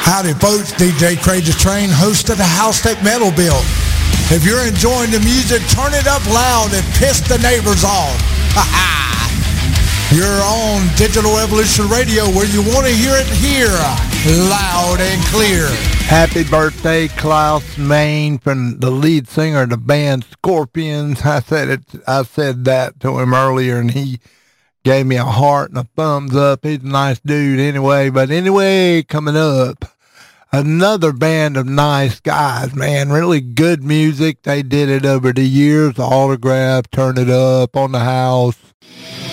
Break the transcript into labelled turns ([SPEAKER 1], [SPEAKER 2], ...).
[SPEAKER 1] Howdy, folks. DJ Crazy Train, host of the House Tech Metal Bill. If you're enjoying the music, turn it up loud and piss the neighbors off. You're on Digital Evolution Radio, where you want to hear it here, loud and clear.
[SPEAKER 2] Happy birthday, Klaus Main, from the lead singer of the band Scorpions. I said that to him earlier, and he gave me a heart and a thumbs up. He's a nice dude anyway. But anyway, coming up, another band of nice guys, man. Really good music. They did it over the years. Autograph, Turn It Up, On the House.